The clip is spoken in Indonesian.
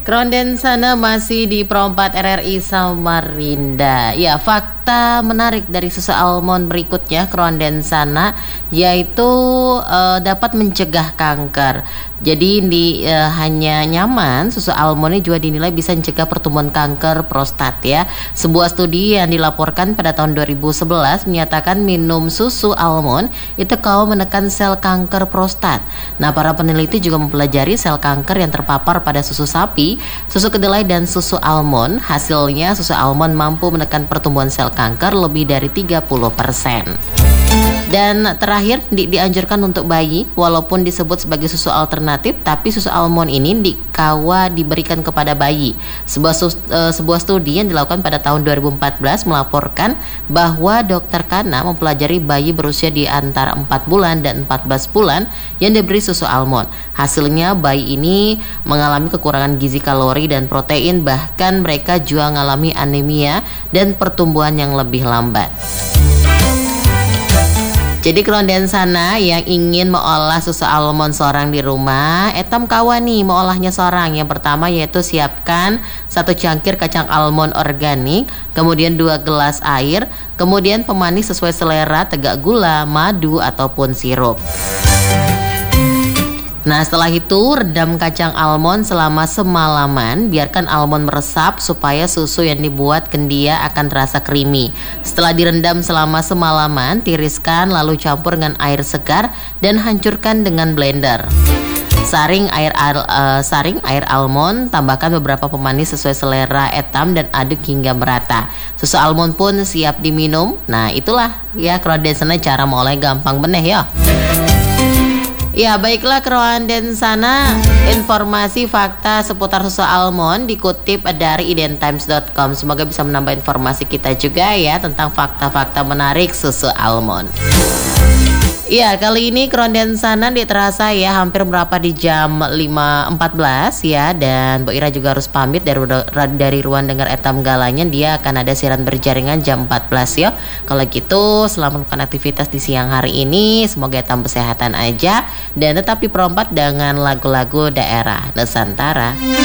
Kronden sana masih di Perompat RRI Samarinda. Ya, fakta menarik dari susu almond berikutnya Kronden sana yaitu dapat mencegah kanker. Jadi hanya nyaman susu almond ini juga dinilai bisa mencegah pertumbuhan kanker prostat ya. Sebuah studi yang dilaporkan pada tahun 2011 menyatakan minum susu almond itu kau menekan sel kanker prostat. Nah, para peneliti juga mempelajari sel kanker yang terpapar pada susu sapi, susu kedelai dan susu almond. Hasilnya susu almond mampu menekan pertumbuhan sel kanker lebih dari 30%. Dan terakhir dianjurkan untuk bayi, walaupun disebut sebagai susu alternatif, tapi susu almond ini diberikan kepada bayi. Sebuah studi yang dilakukan pada tahun 2014 melaporkan bahwa dokter Kana mempelajari bayi berusia di antara 4 bulan dan 14 bulan yang diberi susu almond. Hasilnya bayi ini mengalami kekurangan gizi kalori dan protein, bahkan mereka juga mengalami anemia dan pertumbuhan yang lebih lambat. Jadi kronden sana yang ingin mengolah susu almond seorang di rumah, etam kawan nih mengolahnya seorang. Yang pertama yaitu siapkan 1 cangkir kacang almond organik, kemudian 2 gelas air, kemudian pemanis sesuai selera, tegak gula, madu ataupun sirup. Nah, setelah itu redam kacang almond selama semalaman, biarkan almond meresap supaya susu yang dibuat kendia akan terasa creamy. Setelah direndam selama semalaman, tiriskan lalu campur dengan air segar dan hancurkan dengan blender. Saring air almond, tambahkan beberapa pemanis sesuai selera etam dan aduk hingga merata. Susu almond pun siap diminum. Nah, itulah ya kronden sana cara mengolah gampang beneh ya. Ya, baiklah kronden sana, informasi fakta seputar susu almond dikutip dari idntimes.com. Semoga bisa menambah informasi kita juga ya tentang fakta-fakta menarik susu almond. Ya, kali ini kronden sana terasa ya hampir berapa di jam 5.14 ya. Dan Bu Ira juga harus pamit dari ruang dengar etam galanya. Dia akan ada siaran berjaringan jam 14 ya. Kalau gitu selamat melakukan aktivitas di siang hari ini. Semoga etam kesehatan aja. Dan tetap di Perompat dengan lagu-lagu daerah Nusantara.